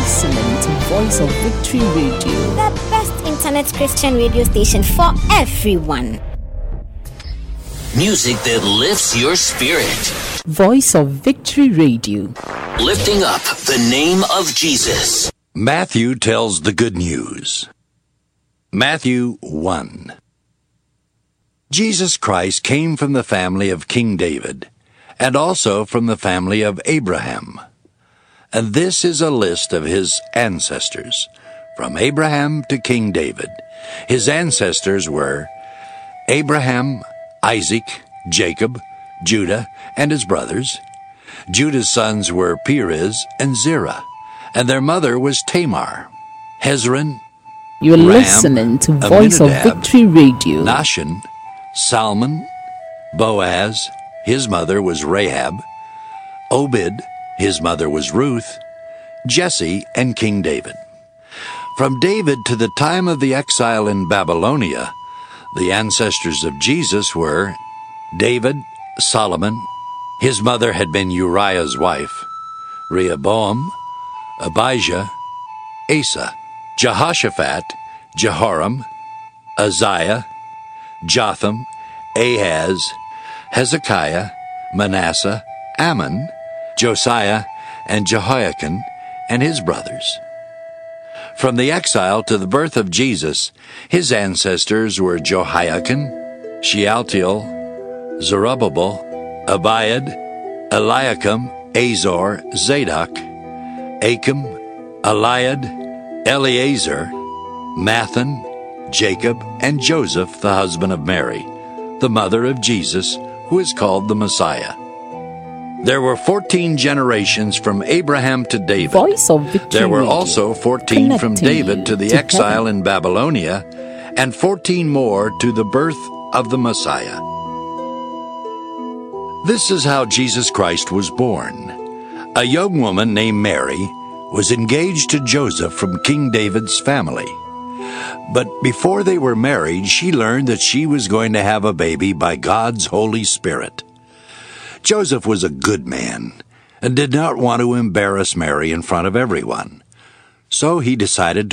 listening to Voice of Victory Radio, the best internet Christian radio station for everyone. Music that lifts your spirit. Voice of Victory Radio, Lifting up the name of Jesus. Matthew tells the good news. Matthew 1. Jesus Christ came from the family of King David, and also from the family of Abraham. And this is a list of his ancestors, from Abraham to King David. His ancestors were Abraham, Isaac, Jacob, Judah, and his brothers. Judah's sons were Perez and Zerah, and their mother was Tamar. Hezron, you're Ram, listening to Voice Amminadab, of Victory Radio. Nahshon, Salmon, Boaz, his mother was Rahab, Obed, his mother was Ruth, Jesse, and King David. From David to the time of the exile in Babylonia, the ancestors of Jesus were David, Solomon, his mother had been Uriah's wife, Rehoboam, Abijah, Asa, Jehoshaphat, Jehoram, Uzziah, Jotham, Ahaz, Hezekiah, Manasseh, Ammon, Josiah, and Jehoiakim, and his brothers. From the exile to the birth of Jesus, his ancestors were Jehoiakim, Shealtiel, Zerubbabel, Abiad, Eliakim, Azor, Zadok, Achim, Eliad, Eleazar, Mathan, Jacob, and Joseph, the husband of Mary, the mother of Jesus, who is called the Messiah. There were 14 generations from Abraham to David. Voice of Victory There were Radio, also 14 from connecting David to the to exile heaven. in Babylonia, and 14 more to the birth of the Messiah. This is how Jesus Christ was born. A young woman named Mary was engaged to Joseph from King David's family. But before they were married, she learned that she was going to have a baby by God's Holy Spirit. Joseph was a good man and did not want to embarrass Mary in front of everyone. So he decided